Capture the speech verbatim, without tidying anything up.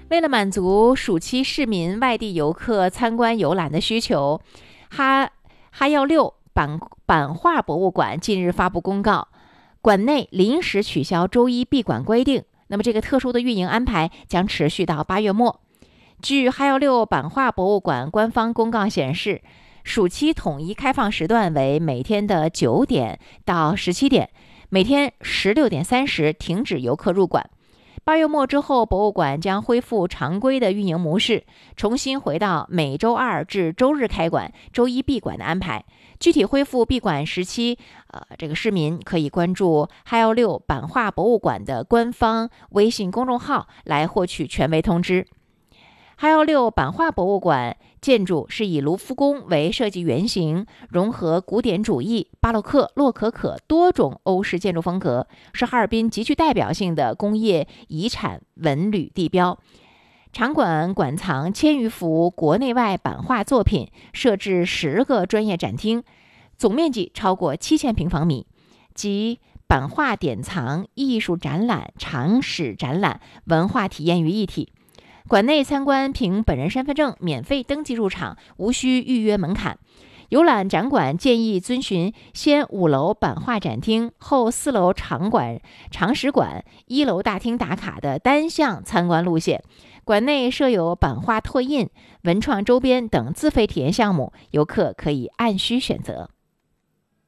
为了满足暑期市民外地游客参观游览的需求，哈哈幺六版版画博物馆近日发布公告，馆内临时取消周一闭馆规定。那么这个特殊的运营安排将持续到八月末。据哈幺六版画博物馆官方公告显示，暑期统一开放时段为每天的九点到十七点，每天十六点三十停止游客入馆。八月末之后，博物馆将恢复常规的运营模式，重新回到每周二至周日开馆、周一闭馆的安排。具体恢复闭馆时期，呃，这个市民可以关注哈幺六版画博物馆的官方微信公众号来获取权威通知。哈幺六版画博物馆建筑是以卢浮宫为设计原型，融合古典主义、巴洛克、洛可可多种欧式建筑风格，是哈尔滨极具代表性的工业遗产文旅地标。场馆馆藏千余幅国内外版画作品，设置十个专业展厅，总面积超过七千平方米，集版画典藏、艺术展览、常识展览、文化体验于一体。馆内参观凭本人身份证免费登记入场，无需预约门槛。游览展馆建议遵循先五楼版画展厅，后四楼场馆、常识馆、一楼大厅打卡的单向参观路线。馆内设有版画拓印、文创周边等自费体验项目，游客可以按需选择。